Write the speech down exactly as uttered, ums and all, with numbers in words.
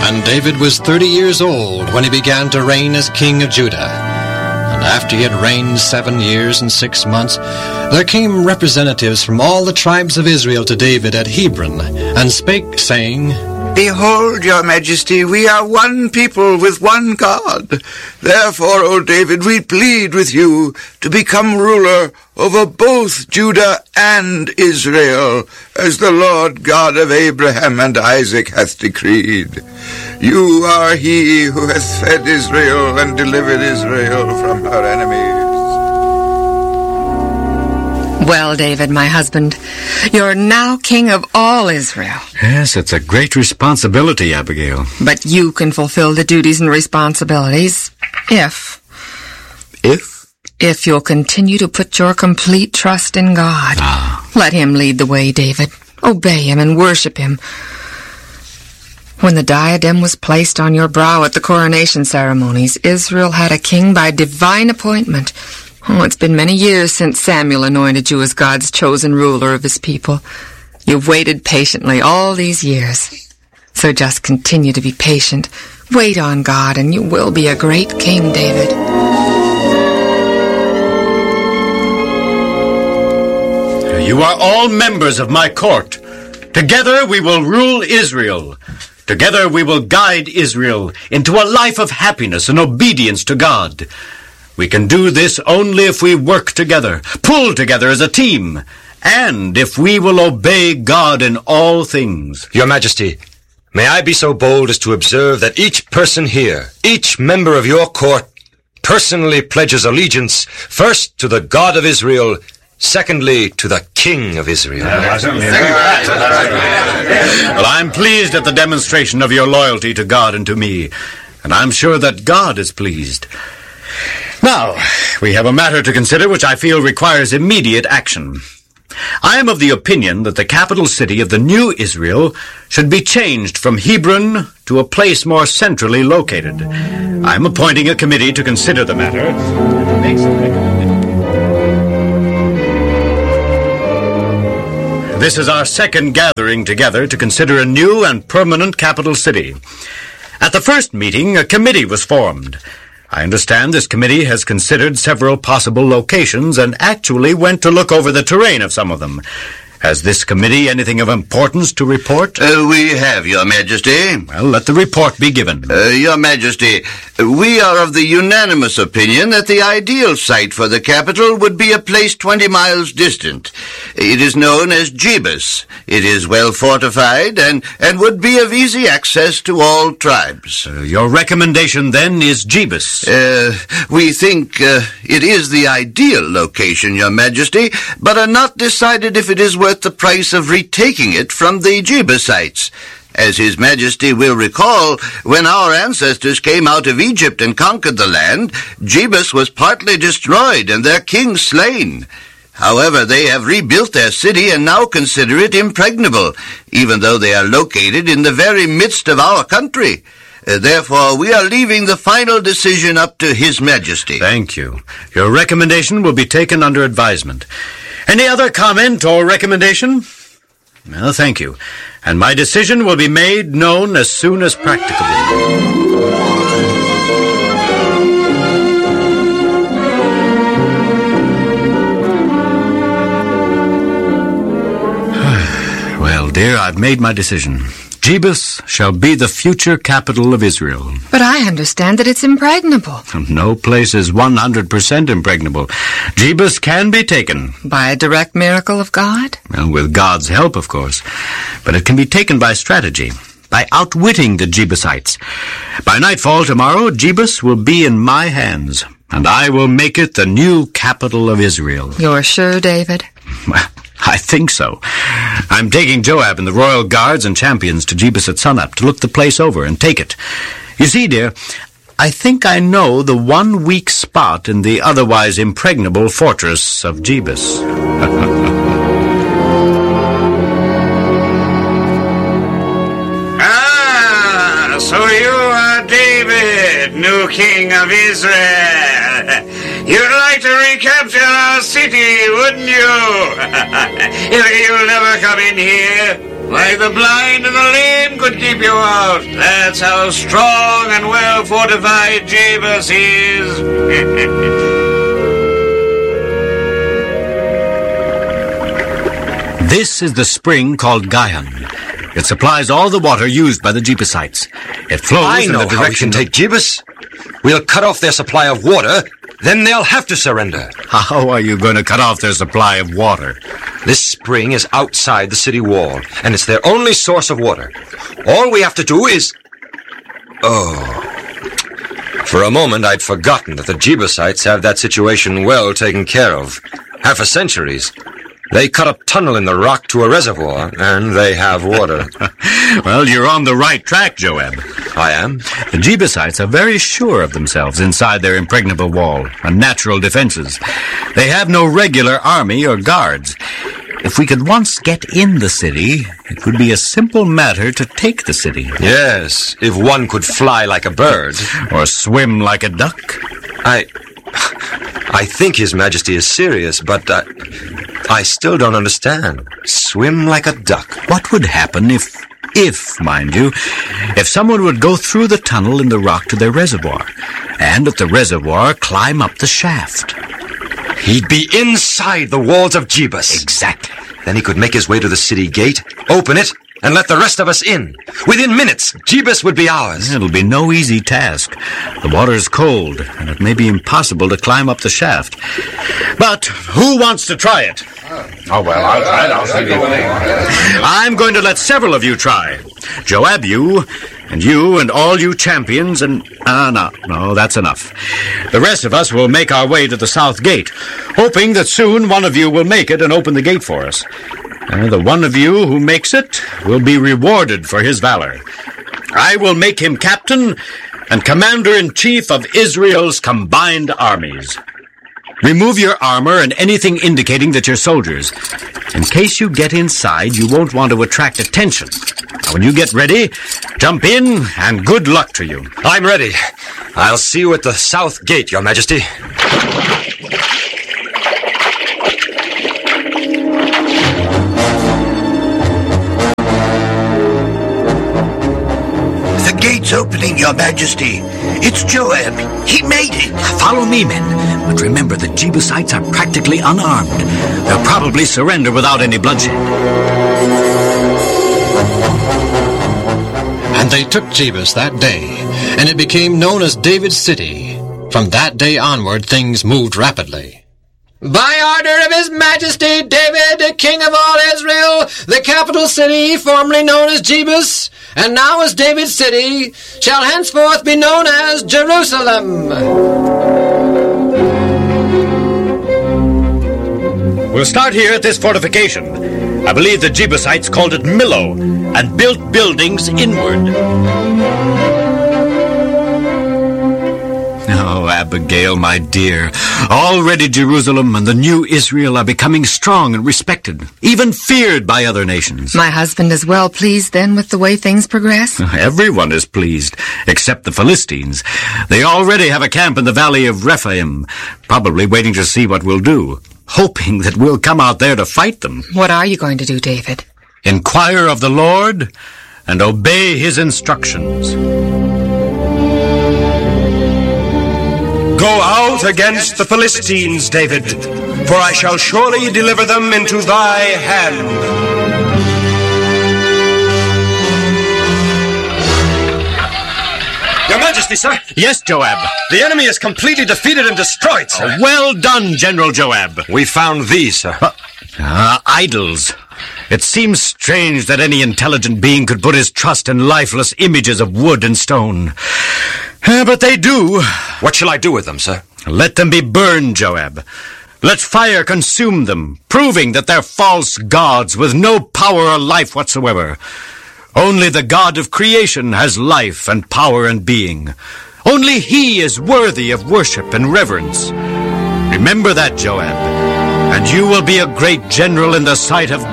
And David was thirty years old when he began to reign as king of Judah. And after he had reigned seven years and six months, there came representatives from all the tribes of Israel to David at Hebron, and spake, saying, Behold, your majesty, we are one people with one God. Therefore, O David, we plead with you to become ruler over both Judah and Israel, as the Lord God of Abraham and Isaac hath decreed. You are he who hath fed Israel and delivered Israel from her enemies. Well, David, my husband, you're now king of all Israel. Yes, it's a great responsibility, Abigail. But you can fulfill the duties and responsibilities if... If? If you'll continue to put your complete trust in God. Ah. Let him lead the way, David. Obey him and worship him. When the diadem was placed on your brow at the coronation ceremonies, Israel had a king by divine appointment. Oh, it's been many years since Samuel anointed you as God's chosen ruler of his people. You've waited patiently all these years. So just continue to be patient. Wait on God, and you will be a great king, David. You are all members of my court. Together we will rule Israel. Together we will guide Israel into a life of happiness and obedience to God. We can do this only if we work together, pull together as a team, and if we will obey God in all things. Your Majesty, may I be so bold as to observe that each person here, each member of your court, personally pledges allegiance, first to the God of Israel, secondly to the King of Israel. Well, I'm pleased at the demonstration of your loyalty to God and to me, and I'm sure that God is pleased. Now, we have a matter to consider which I feel requires immediate action. I am of the opinion that the capital city of the new Israel should be changed from Hebron to a place more centrally located. I am appointing a committee to consider the matter and to make some recommendations. This is our second gathering together to consider a new and permanent capital city. At the first meeting, a committee was formed. I understand this committee has considered several possible locations and actually went to look over the terrain of some of them. Has this committee anything of importance to report? Uh, we have, Your Majesty. Well, let the report be given. Uh, Your Majesty, we are of the unanimous opinion that the ideal site for the capital would be a place twenty miles distant. It is known as Jebus. It is well fortified and, and would be of easy access to all tribes. Uh, your recommendation, then, is Jebus. Uh, we think uh, it is the ideal location, Your Majesty, but are not decided if it is worth the price of retaking it from the Jebusites. As His Majesty will recall, when our ancestors came out of Egypt and conquered the land, Jebus was partly destroyed and their king slain. However, they have rebuilt their city and now consider it impregnable, even though they are located in the very midst of our country. Uh, therefore, we are leaving the final decision up to His Majesty. Thank you. Your recommendation will be taken under advisement. Any other comment or recommendation? Well, thank you. And my decision will be made known as soon as practicable. Well, dear, I've made my decision. Jebus shall be the future capital of Israel. But I understand that it's impregnable. No place is one hundred percent impregnable. Jebus can be taken. By a direct miracle of God? Well, with God's help, of course. But it can be taken by strategy, by outwitting the Jebusites. By nightfall tomorrow, Jebus will be in my hands, and I will make it the new capital of Israel. You're sure, David? Well, I think so. I'm taking Joab and the royal guards and champions to Jebus at sunup to look the place over and take it. You see, dear, I think I know the one weak spot in the otherwise impregnable fortress of Jebus. Ah, so you are David, new king of Israel. You'd like to recapture our city, wouldn't you? You'll never come in here. Why, the blind and the lame could keep you out. That's how strong and well fortified Jebus is. This is the spring called Gihon. It supplies all the water used by the Jebusites. It flows I in know the direction how we can take Jebus. We'll cut off their supply of water, then they'll have to surrender. How are you going to cut off their supply of water? This spring is outside the city wall, and it's their only source of water. All we have to do is... Oh... For a moment, I'd forgotten that the Jebusites have that situation well taken care of. Have for centuries. They cut a tunnel in the rock to a reservoir, and they have water. Well, you're on the right track, Joab. I am. The Jebusites are very sure of themselves inside their impregnable wall and natural defenses. They have no regular army or guards. If we could once get in the city, it would be a simple matter to take the city. Yes, if one could fly like a bird. Or swim like a duck. I... I think His Majesty is serious, but I... I still don't understand. Swim like a duck. What would happen if... If, mind you, if someone would go through the tunnel in the rock to their reservoir, and at the reservoir climb up the shaft? He'd be inside the walls of Jebus. Exactly. Then he could make his way to the city gate, open it, and let the rest of us in. Within minutes, Jebus would be ours. It'll be no easy task. The water's cold, and it may be impossible to climb up the shaft. But who wants to try it? Oh, well, I'll try it. I'll see you. I'm going to let several of you try. Joab, you, and you, and all you champions, and... Ah, uh, no, no, that's enough. The rest of us will make our way to the south gate, hoping that soon one of you will make it and open the gate for us. And the one of you who makes it will be rewarded for his valor. I will make him captain and commander-in-chief of Israel's combined armies. Remove your armor and anything indicating that you're soldiers. In case you get inside, you won't want to attract attention. Now, when you get ready, jump in, and good luck to you. I'm ready. I'll see you at the south gate, Your Majesty. The gate's opening, Your Majesty. It's Joab. He made it. Follow me, men. But remember, the Jebusites are practically unarmed. They'll probably surrender without any bloodshed. And they took Jebus that day, and it became known as David's city. From that day onward, things moved rapidly. By order of His Majesty David, King of all Israel, the capital city, formerly known as Jebus, and now as David's city, shall henceforth be known as Jerusalem. We'll start here at this fortification. I believe the Jebusites called it Millo, and built buildings inward. Oh, Abigail, my dear, already Jerusalem and the new Israel are becoming strong and respected, even feared by other nations. My husband is well pleased, then, with the way things progress? Everyone is pleased, except the Philistines. They already have a camp in the valley of Rephaim, probably waiting to see what we'll do, hoping that we'll come out there to fight them. What are you going to do, David? Inquire of the Lord and obey His instructions. Go out against the Philistines, David, for I shall surely deliver them into thy hand. Your Majesty, sir. Yes, Joab. The enemy is completely defeated and destroyed, sir. Oh, well done, General Joab. We found these, sir. Uh, uh, idols. It seems strange that any intelligent being could put his trust in lifeless images of wood and stone. Uh, but they do. What shall I do with them, sir? Let them be burned, Joab. Let fire consume them, proving that they're false gods with no power or life whatsoever. Only the God of creation has life and power and being. Only He is worthy of worship and reverence. Remember that, Joab, and you will be a great general in the sight of